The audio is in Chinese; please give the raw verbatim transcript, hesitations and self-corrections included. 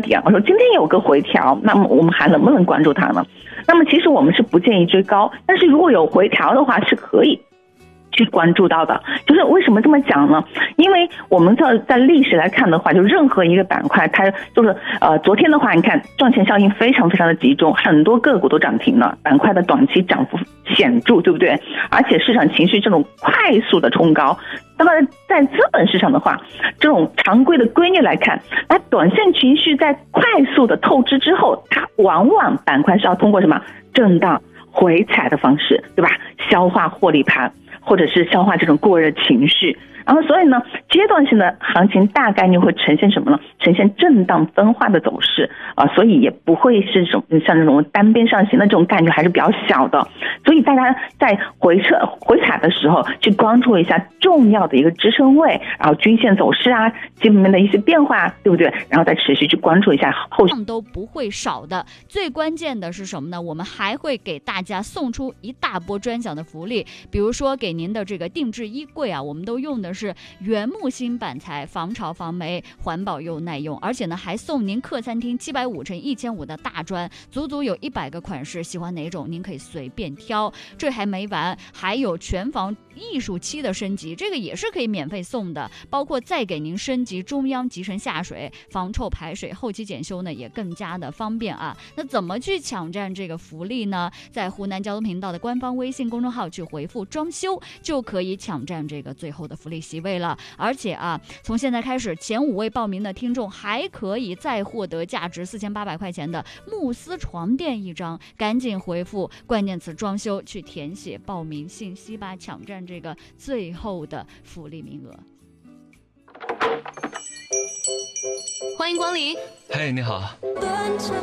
题啊，我说今天有个回调，那么我们还能不能关注它呢？那么其实我们是不建议追高，但是如果有回调的话是可以去关注到的。就是为什么这么讲呢？因为我们在在历史来看的话，就任何一个板块它就是呃昨天的话你看赚钱效应非常非常的集中，很多个股都涨停了，板块的短期涨幅显著，对不对？而且市场情绪这种快速的冲高，当然在资本市场的话，这种常规的规律来看，那短线情绪在快速的透支之后，它往往板块是要通过什么震荡回踩的方式，对吧？消化获利盘，或者是消化这种过热情绪。然后所以呢，阶段性的行情大概率会呈现什么呢？呈现震荡分化的走势啊、呃，所以也不会是这种像这种单边上行的这种概率还是比较小的。所以大家在回撤回踩的时候，去关注一下重要的一个支撑位，然后均线走势啊，基本面的一些变化，对不对？然后再持续去关注一下后续都不会少的。最关键的是什么呢？我们还会给大家送出一大波专享的福利，比如说给您的这个定制衣柜啊，我们都用的是原木新板材，防潮防霉，环保又耐用，而且呢还送您客餐厅七百五乘一千五的大砖，足足有一百个款式，喜欢哪种您可以随便挑。这还没完，还有全房艺术漆的升级，这个也是可以免费送的，包括再给您升级中央集成下水，防臭排水，后期检修呢也更加的方便啊。那怎么去抢占这个福利呢？在湖南交通频道的官方微信公众号去回复装修，就可以抢占这个最后的福利席位了。而且啊，从现在开始，前五位报名的听众还可以再获得价值四千八百块钱的慕斯床垫一张，赶紧回复关键词装修去填写报名信息吧，抢占这个最后的福利名额。 欢迎光临。 嘿，你好。